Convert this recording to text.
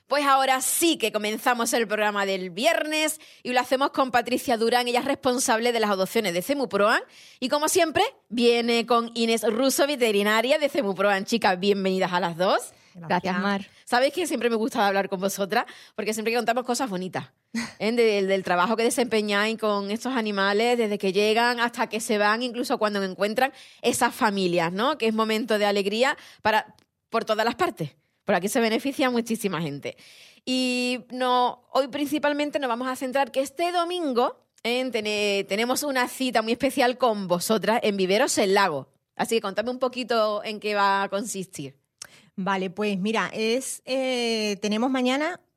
Pues ahora sí que comenzamos el programa del viernes y lo hacemos con Patricia Durán, ella es responsable de las adopciones de Cemuproan y como siempre viene con Inés Russo, veterinaria de Cemuproan. Chicas, bienvenidas a las dos. Gracias, Mar. Sabéis que siempre me gusta hablar con vosotras porque siempre contamos cosas bonitas del trabajo que desempeñáis con estos animales desde que llegan hasta que se van, incluso cuando encuentran esas familias, ¿no? Que es momento de alegría por todas las partes. Por aquí se beneficia muchísima gente. Y hoy principalmente nos vamos a centrar que este domingo tenemos una cita muy especial con vosotras en Viveros El Lago. Así que contadme un poquito en qué va a consistir. Vale, pues mira, tenemos mañana